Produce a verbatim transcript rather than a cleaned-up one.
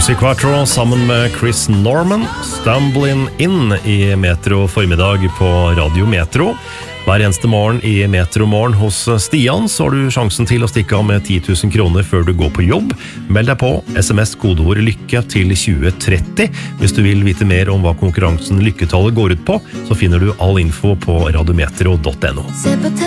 Susie Quattro sammen med Chris Norman, Stumbling In i Metro formiddag på Radio Metro. Hver eneste morgen i Metro Morgen hos Stian så har du sjansen til å stikke av med ti tusen kroner før du går på jobb. Meld deg på, sms kodeord lykke til tjue tretti. Hvis du vil vite mer om hva konkurransen Lykketallet går ut på, så finner du all info på radiometro punktum no.